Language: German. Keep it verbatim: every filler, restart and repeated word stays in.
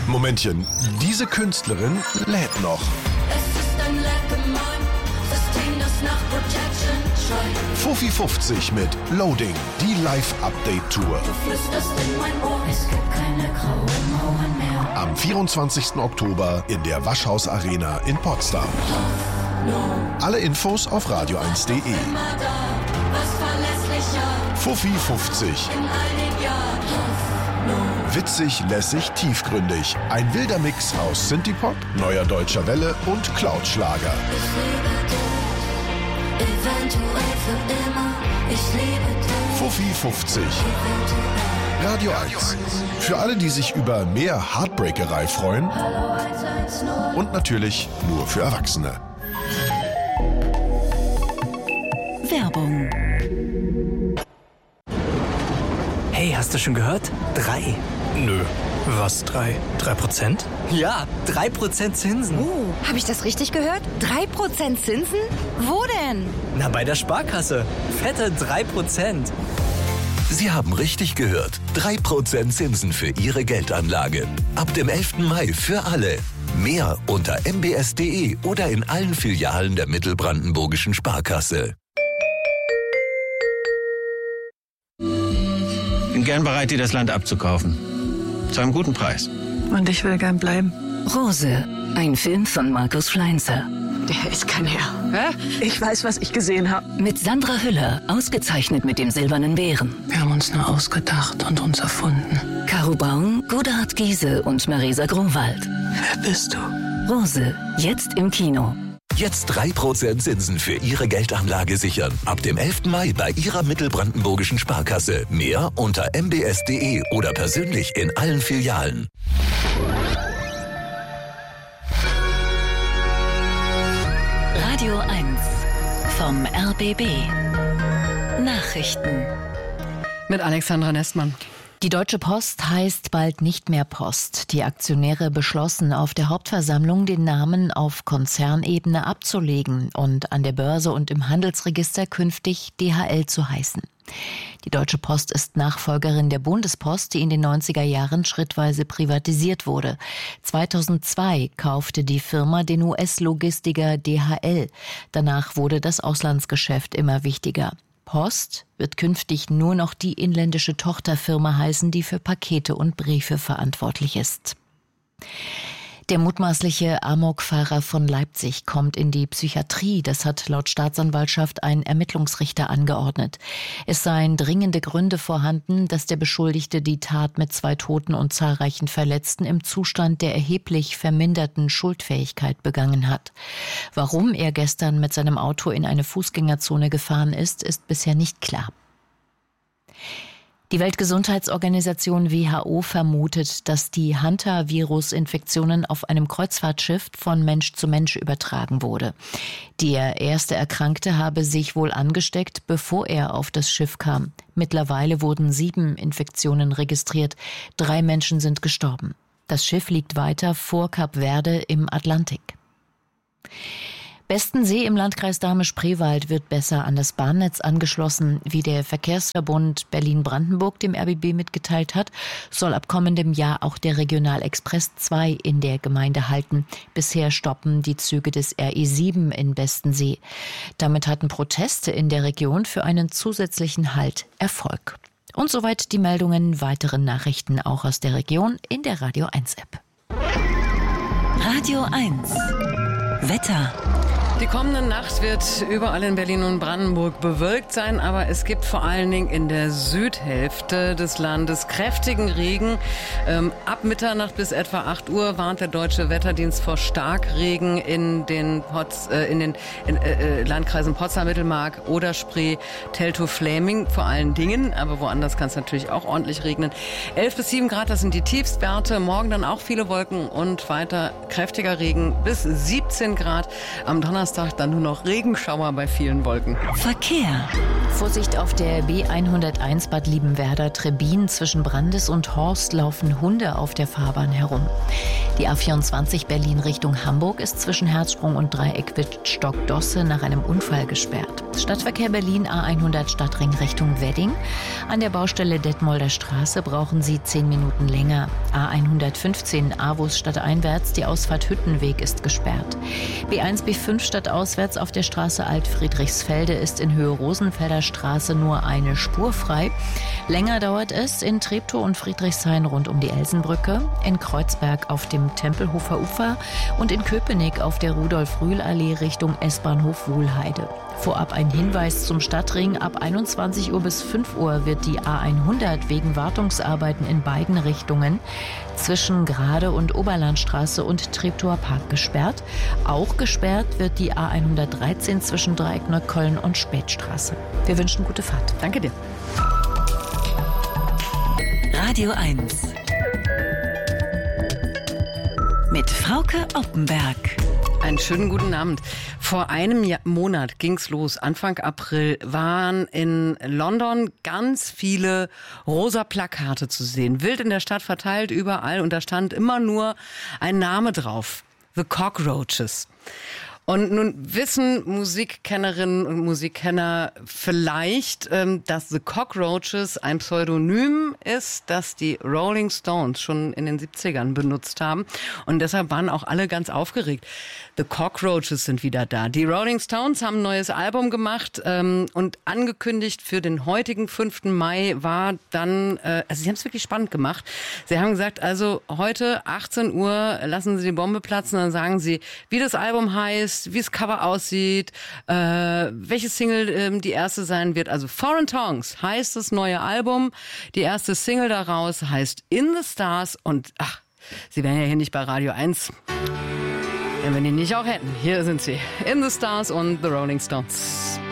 Momentchen, diese Künstlerin lädt noch. Es ist ein System, das nach Protection schreit. Fuffi fünfzig mit Loading, die Live-Update-Tour. Du flüsterst in mein Ohr, es gibt keine grauen Mauern mehr. Am vierundzwanzigsten Oktober in der Waschhaus Arena in Potsdam. Alle Infos auf radio eins punkt de. Immer da, was verlässlicher. Fuffi fünfzig. In all den Jahren Hoffnung. Witzig, lässig, tiefgründig. Ein wilder Mix aus Synthie-Pop, neuer deutscher Welle und Cloud-Schlager. Ich liebe dich, eventuell für immer. Ich liebe dich. Fuffi fünfzig. Eventuell. Radio eins. Für alle, die sich über mehr Heartbreakerei freuen. Hallo eins eins null. Und natürlich nur für Erwachsene. Werbung. Hey, hast du schon gehört? Drei. Nö. Was, drei? Drei Prozent? Ja, drei Prozent Zinsen. Oh, habe ich das richtig gehört? Drei Prozent Zinsen? Wo denn? Na, bei der Sparkasse. Fette drei Prozent. Sie haben richtig gehört. drei Prozent Zinsen für Ihre Geldanlage. Ab dem elften Mai für alle. Mehr unter m b s punkt de oder in allen Filialen der Mittelbrandenburgischen Sparkasse. Bin gern bereit, dir das Land abzukaufen. Zu einem guten Preis. Und ich will gern bleiben. Rose, ein Film von Markus Schleinzer. Der ist kein Herr. Hä? Ich weiß, was ich gesehen habe. Mit Sandra Hüller, ausgezeichnet mit dem Silbernen Bären. Wir haben uns nur ausgedacht und uns erfunden. Caro Baum, Godehard Giese und Marisa Grunwald. Wer bist du? Rose, jetzt im Kino. Jetzt drei Prozent Zinsen für Ihre Geldanlage sichern. Ab dem elften Mai bei Ihrer Mittelbrandenburgischen Sparkasse. Mehr unter m b s punkt de oder persönlich in allen Filialen. Radio eins vom R B B. Nachrichten. Mit Alexandra Nestmann. Die Deutsche Post heißt bald nicht mehr Post. Die Aktionäre beschlossen auf der Hauptversammlung, den Namen auf Konzernebene abzulegen und an der Börse und im Handelsregister künftig D H L zu heißen. Die Deutsche Post ist Nachfolgerin der Bundespost, die in den neunziger Jahren schrittweise privatisiert wurde. zweitausendzwei kaufte die Firma den U S-Logistiker D H L. Danach wurde das Auslandsgeschäft immer wichtiger. Post wird künftig nur noch die inländische Tochterfirma heißen, die für Pakete und Briefe verantwortlich ist. Der mutmaßliche Amokfahrer von Leipzig kommt in die Psychiatrie. Das hat laut Staatsanwaltschaft ein Ermittlungsrichter angeordnet. Es seien dringende Gründe vorhanden, dass der Beschuldigte die Tat mit zwei Toten und zahlreichen Verletzten im Zustand der erheblich verminderten Schuldfähigkeit begangen hat. Warum er gestern mit seinem Auto in eine Fußgängerzone gefahren ist, ist bisher nicht klar. Die Weltgesundheitsorganisation W H O vermutet, dass die Hanta-Virus-Infektionen auf einem Kreuzfahrtschiff von Mensch zu Mensch übertragen wurde. Der erste Erkrankte habe sich wohl angesteckt, bevor er auf das Schiff kam. Mittlerweile wurden sieben Infektionen registriert. Drei Menschen sind gestorben. Das Schiff liegt weiter vor Kap Verde im Atlantik. Bestensee im Landkreis Dahme-Spreewald wird besser an das Bahnnetz angeschlossen. Wie der Verkehrsverbund Berlin-Brandenburg dem R B B mitgeteilt hat, soll ab kommendem Jahr auch der Regionalexpress zwei in der Gemeinde halten. Bisher stoppen die Züge des R E sieben in Bestensee. Damit hatten Proteste in der Region für einen zusätzlichen Halt Erfolg. Und soweit die Meldungen. Weitere Nachrichten auch aus der Region in der Radio eins App. Radio eins. Wetter. Die kommende Nacht wird überall in Berlin und Brandenburg bewölkt sein, aber es gibt vor allen Dingen in der Südhälfte des Landes kräftigen Regen. Ähm, ab Mitternacht bis etwa acht Uhr warnt der Deutsche Wetterdienst vor Starkregen in den, Potz, äh, in den in, äh, Landkreisen Potsdam, Mittelmark, Oder-Spree, Teltow-Fläming vor allen Dingen, aber woanders kann es natürlich auch ordentlich regnen. elf bis sieben Grad, das sind die Tiefstwerte. Morgen dann auch viele Wolken und weiter kräftiger Regen bis siebzehn Grad. Am Donnerstag Donnerstag dann nur noch Regenschauer bei vielen Wolken. Verkehr. Vorsicht auf der B hunderteins Bad Liebenwerda-Trebin. Zwischen Brandes und Horst laufen Hunde auf der Fahrbahn herum. Die A vierundzwanzig Berlin Richtung Hamburg ist zwischen Herzsprung und Dreieck Wittstock-Dosse nach einem Unfall gesperrt. Stadtverkehr Berlin A hundert Stadtring Richtung Wedding. An der Baustelle Detmolder Straße brauchen Sie zehn Minuten länger. A hundertfünfzehn Avus stadteinwärts, die Ausfahrt Hüttenweg ist gesperrt. B eins B fünf stadtauswärts auf der Straße Alt-Friedrichsfelde ist in Höhe Rosenfelder Straße nur eine Spur frei. Länger dauert es in Treptow und Friedrichshain rund um die Elsenbrücke, in Kreuzberg auf dem Tempelhofer Ufer und in Köpenick auf der Rudolf-Rühl-Allee Richtung S-Bahnhof Wohlheide. Vorab ein Hinweis zum Stadtring. Ab einundzwanzig Uhr bis fünf Uhr wird die A hundert wegen Wartungsarbeiten in beiden Richtungen zwischen Grade- und Oberlandstraße und Treptower Park gesperrt. Auch gesperrt wird die A hundertdreizehn zwischen Dreieck Neukölln und Spätstraße. Wir wünschen gute Fahrt. Danke dir. Radio eins. Mit Frauke Oppenberg. Einen schönen guten Abend. Vor einem Jahr, Monat ging's los. Anfang April waren in London ganz viele rosa Plakate zu sehen. Wild in der Stadt verteilt überall und da stand immer nur ein Name drauf. The Cockroaches. Und nun wissen Musikkennerinnen und Musikkenner vielleicht, ähm, dass The Cockroaches ein Pseudonym ist, das die Rolling Stones schon in den siebzigern benutzt haben. Und deshalb waren auch alle ganz aufgeregt. The Cockroaches sind wieder da. Die Rolling Stones haben ein neues Album gemacht ähm, und angekündigt für den heutigen fünften Mai war dann, äh, also sie haben es wirklich spannend gemacht. Sie haben gesagt, also heute achtzehn Uhr lassen Sie die Bombe platzen, dann sagen Sie, wie das Album heißt, wie das Cover aussieht, äh, welche Single äh, die erste sein wird. Also Foreign Tongues heißt das neue Album. Die erste Single daraus heißt In the Stars und ach, Sie wären ja hier nicht bei Radio eins, wenn wir die nicht auch hätten. Hier sind sie, In the Stars und The Rolling Stones.